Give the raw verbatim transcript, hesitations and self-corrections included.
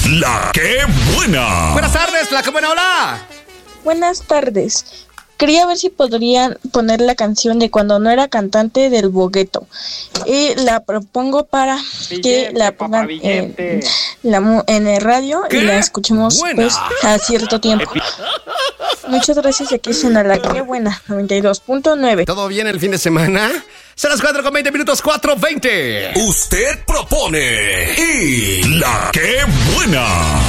La Qué Buena. Buenas tardes, La Qué Buena, hola. Buenas tardes. Quería ver si podrían poner la canción de Cuando no era cantante del Bogueto. Y la propongo para Billete, que la papá, pongan en, billete. la, en el radio ¡Qué y la escuchemos buena! pues a cierto tiempo. Muchas gracias, aquí es en La Qué Buena, noventa y dos punto nueve. ¿Todo bien el fin de semana? Son las cuatro con veinte minutos, cuatro veinte. Usted propone y La Qué Buena.